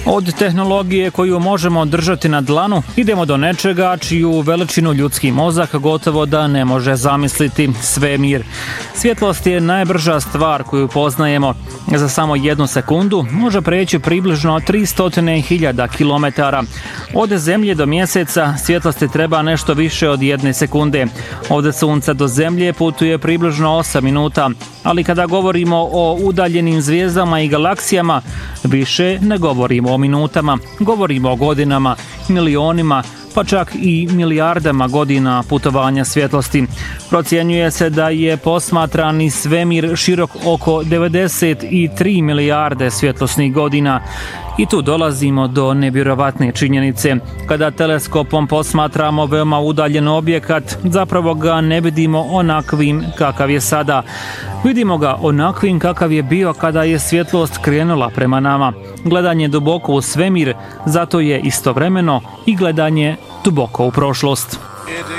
Od tehnologije koju možemo držati na dlanu, idemo do nečega čiju veličinu ljudski mozak gotovo da ne može zamisliti, svemir. Svjetlost je najbrža stvar koju poznajemo. Za samo 1 sekundu može preći približno 300.000 kilometara. Od Zemlje do Mjeseca svjetlosti treba nešto više od 1 sekunde. Od Sunca do Zemlje putuje približno 8 minuta. Ali kada govorimo o udaljenim zvijezdama i galaksijama, više ne govorimo o minutama, govorimo o godinama, milionima, pa čak i milijardama godina putovanja svjetlosti. Procjenjuje se da je posmatrani svemir širok oko 93 milijarde svjetlosnih godina. I tu dolazimo do nevjerovatne činjenice. Kada teleskopom posmatramo veoma udaljen objekat, zapravo ga ne vidimo onakvim kakav je sada. Vidimo ga onakvim kakav je bio kada je svjetlost krenula prema nama. Gledanje duboko u svemir, zato je istovremeno i gledanje duboko u prošlost.